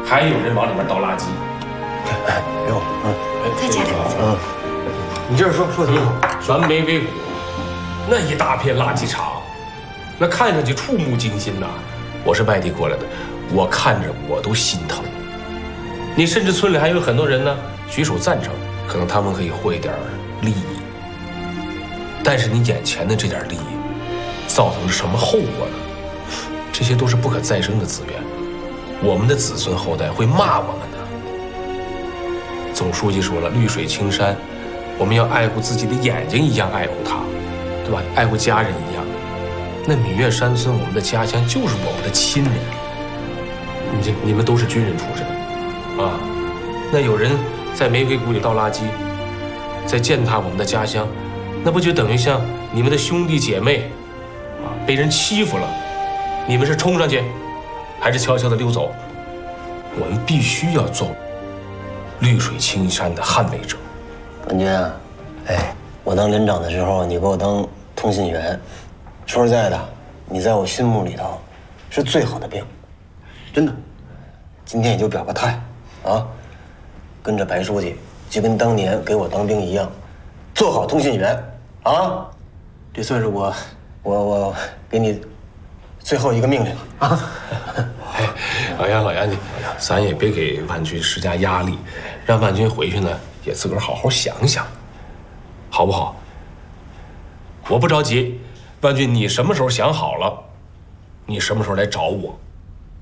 还有人往里面倒垃圾。 哎呦， 再加点。 你接着说，说挺好。 传媒硅谷那一大片垃圾场，那看上去触目惊心呐。我是外地过来的，我看着我都心疼。你甚至村里还有很多人呢，举手赞成，可能他们可以获一点利益。但是你眼前的这点利益，造成了什么后果呢？这些都是不可再生的资源，我们的子孙后代会骂我们的。总书记说了，绿水青山，我们要爱护自己的眼睛一样爱护它，对吧？爱护家人一样。那闽粤山村，我们的家乡就是我们的亲人。你们都是军人出身啊，那有人在煤灰谷里倒垃圾，在践踏我们的家乡，那不就等于像你们的兄弟姐妹啊被人欺负了？你们是冲上去，还是悄悄地溜走？我们必须要做绿水青山的捍卫者。 冠军啊，哎，我当连长的时候，你给我当通信员。说实在的，你在我心目里头是最好的兵，真的。今天也就表个态，啊，跟着白书记，就跟当年给我当兵一样，做好通信员，啊，这算是我给你最后一个命令了啊！ 哎，老杨，咱也别给万军施加压力，让万军回去呢，也自个儿好好想想，好不好？我不着急，万军，你什么时候想好了，你什么时候来找我。